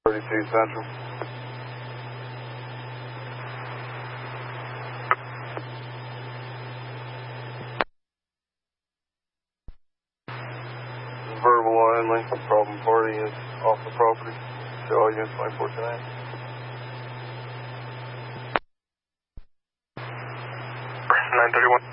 32 Central. Verbal only. Problem party is off the property. Show units 24 931.